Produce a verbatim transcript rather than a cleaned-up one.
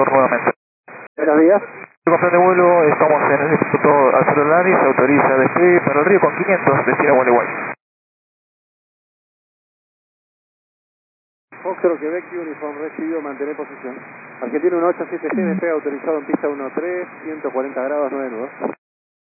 nuevamente. Buenos días. Comprende vuelo, estamos en el instituto al celular y se autoriza despegue para el río con quinientos, destino Gualeguay. Foxtrot Quebec Uniform recibido, mantener posición. Argentina uno ocho siete G, despegue autorizado en pista uno tres, ciento cuarenta grados, nueve nudos.